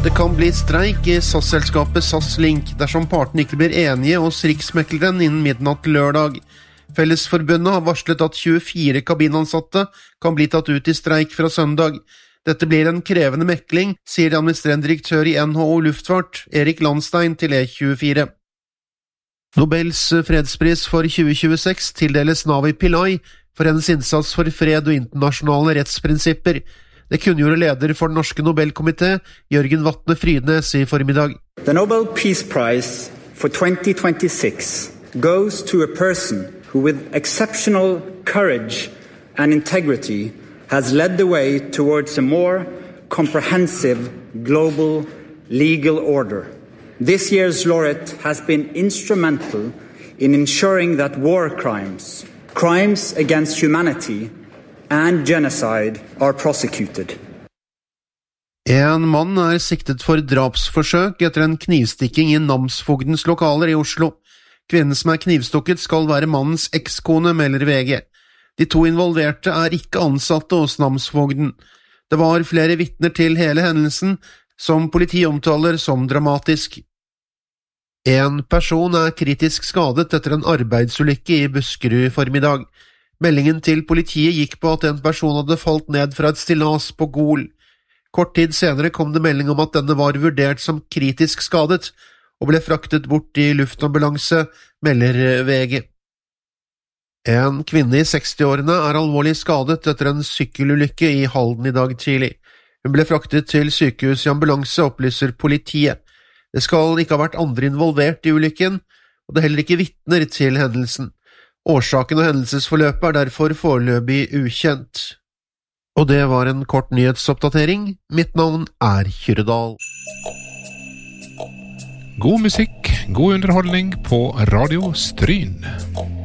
Det kan bli streik I SAS-selskapet SAS Link dersom partene ikke blir enige hos Riksmekleren innen midnatt lørdag. Fellesforbundet har varslet at 24 kabinansatte kan bli tatt ut I streik fra søndag. Dette blir en krevende mekling, sier administrerende direktør I NHO Luftfart, Erik Landstein til E24. Nobels fredspris for 2026 tildeles Navi Pillai for hennes innsats for fred og internasjonale rettsprinsipper. Det kunngjorde leder for den norske Nobelkomité, Jørgen Vatne Frydnes I formiddag. The Nobel Peace Prize for 2026 goes to a person who with exceptional courage and integrity has led the way towards a more comprehensive global legal order. This year's laureate has been instrumental in ensuring that war crimes, crimes against humanity and genocide are prosecuted. En mann siktet for drapsforsøk etter en knivstikking I namsfogdens lokaler I Oslo. Kvinnen som knivstukket skal være mannens ekskone, melder VG. De to involverte ikke ansatte hos namsfogden. Det var flere vitner til hele hendelsen, som politiet omtaler som dramatisk. En person kritisk skadet etter en arbeidsulykke I Buskerud formiddag. Meldingen til politiet gikk på at en person hadde falt ned fra et stillas på Gol. Kort tid senere kom det melding om at denne var vurdert som kritisk skadet, og ble fraktet bort I luftambulanse, melder VG. En kvinne I 60-årene alvorlig skadet etter en sykkelulykke I Halden I dag tidlig. Hun ble fraktet til sykehus I ambulanse, opplyser politiet. Det skal ikke ha vært andre involvert I ulykken, og det heller ikke vitner til hendelsen. Årsaken og hendelsesforløpet derfor foreløpig ukjent. Og det var en kort nyhetsoppdatering. Mitt navn Kyrre Dahl. God musikk, god underholdning på Radio Stryn.